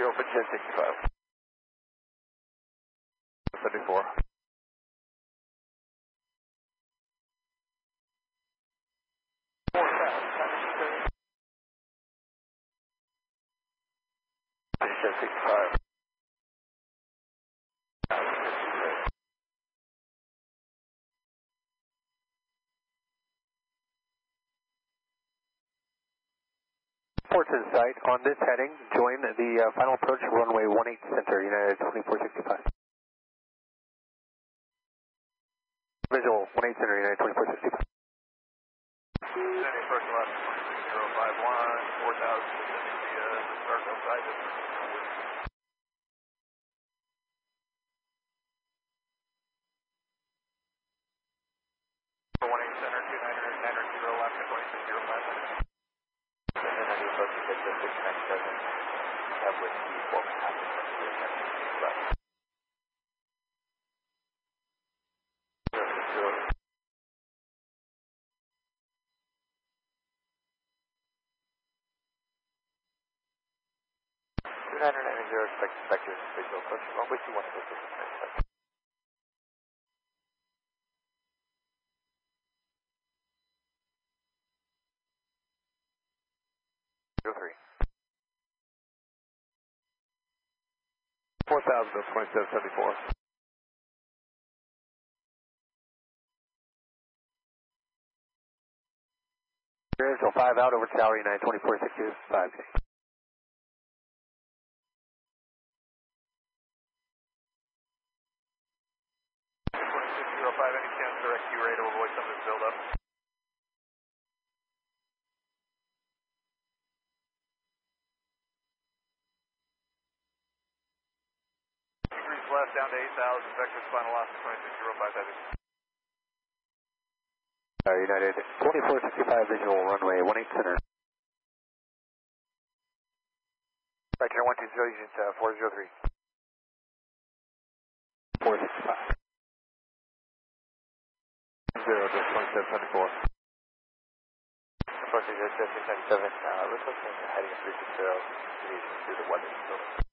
open 1065. 74. Position 65. Report to the site. On this heading, join the final approach runway 18 center, United 2465. Visual 18 center, United 2465. Approach left 051, 4000, start outside. 18 center, 2990 left, 2605. Expect vectors visual approach. Runway 21 is okay. 03. 4000 2774. Visual 5 out over tower, United 2465. 2605, any chance direct Q rate to avoid some of this buildup? Degrees left down to 8,000, vector final loss to 2605, heavy. United 2465 visual runway 18 center. Vector 120 unit 403. 465. 0 to 2774. Approaching 697, requesting heading 360 deviation through the weather.